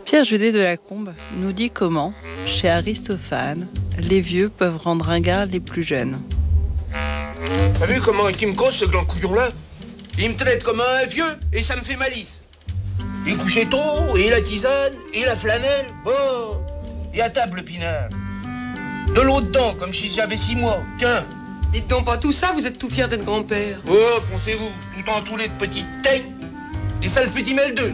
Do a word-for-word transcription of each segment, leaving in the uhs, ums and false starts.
Pierre Judet de Lacombe nous dit comment, chez Aristophane, les vieux peuvent rendre ringards les plus jeunes. T'as vu comment il me cause ce gland couillon-là? Il me traite comme un vieux et ça me fait malice. Il couchait tôt, et la tisane, et la flanelle. Oh, et à table le pinard. De l'eau dedans, comme si j'avais six mois. Tiens. Dites donc pas tout ça, vous êtes tout fier d'être grand-père. Oh, pensez-vous, tout entouré de petites têtes, des sales petits meldeux.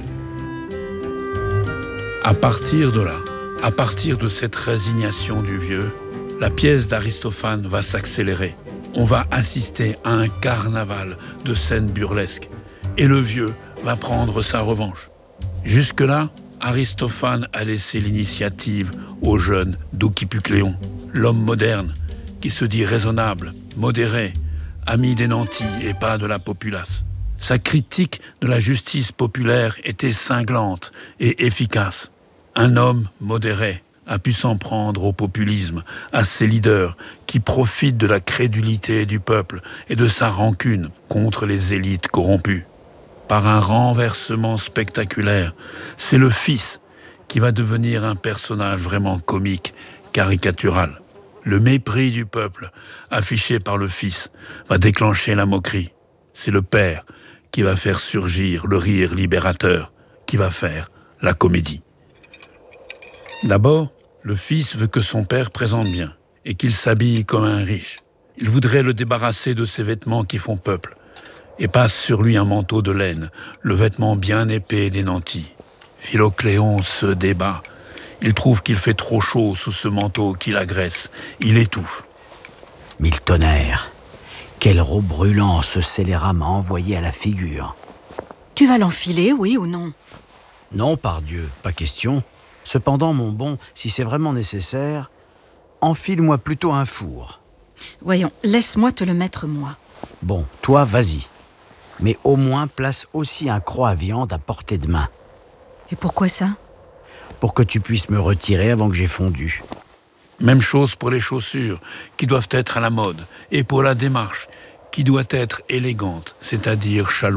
À partir de là, à partir de cette résignation du vieux, la pièce d'Aristophane va s'accélérer. On va assister à un carnaval de scènes burlesques. Et le vieux va prendre sa revanche. Jusque-là, Aristophane a laissé l'initiative au jeune Douquipucléon, l'homme moderne, qui se dit raisonnable, modéré, ami des nantis et pas de la populace. Sa critique de la justice populaire était cinglante et efficace. Un homme modéré a pu s'en prendre au populisme, à ses leaders qui profitent de la crédulité du peuple et de sa rancune contre les élites corrompues. Par un renversement spectaculaire, c'est le fils qui va devenir un personnage vraiment comique, caricatural. Le mépris du peuple, affiché par le fils, va déclencher la moquerie. C'est le père qui va faire surgir le rire libérateur, qui va faire la comédie. D'abord, le fils veut que son père présente bien et qu'il s'habille comme un riche. Il voudrait le débarrasser de ses vêtements qui font peuple et passe sur lui un manteau de laine, le vêtement bien épais des nantis. Philocléon se débat. Il trouve qu'il fait trop chaud sous ce manteau qui l'agresse. Il étouffe. Mille tonnerres, quel robe brûlant ce scélérat m'a envoyé à la figure. Tu vas l'enfiler, oui ou non? Non, pardieu, pas question. Cependant, mon bon, si c'est vraiment nécessaire, enfile-moi plutôt un four. Voyons, laisse-moi te le mettre, moi. Bon, toi, vas-y. Mais au moins, place aussi un croc à viande à portée de main. Et pourquoi ça? Pour que tu puisses me retirer avant que j'ai fondu. Même chose pour les chaussures, qui doivent être à la mode, et pour la démarche, qui doit être élégante, c'est-à-dire chaleureuse.